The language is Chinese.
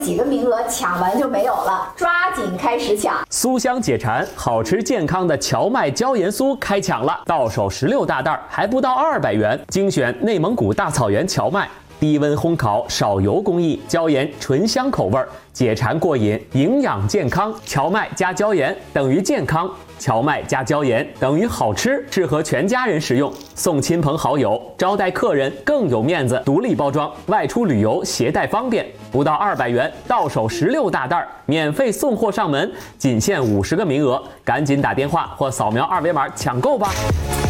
几个名额抢完就没有了，抓紧开始抢！ 酥香解馋、好吃健康的荞麦椒盐酥开抢了，到手16大袋，还不到200元，精选内蒙古大草原荞麦。低温烘烤，少油工艺，椒盐醇香口味，解馋过瘾，营养健康。荞麦加椒盐等于健康，荞麦加椒盐等于好吃，适合全家人食用，送亲朋好友，招待客人更有面子。独立包装，外出旅游携带方便，不到200元，到手16大袋，免费送货上门，仅限50个名额，赶紧打电话或扫描2维码抢购吧。